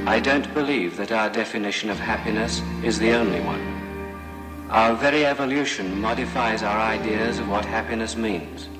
I don't believe that our definition of happiness is the only one. Our very evolution modifies our ideas of what happiness means.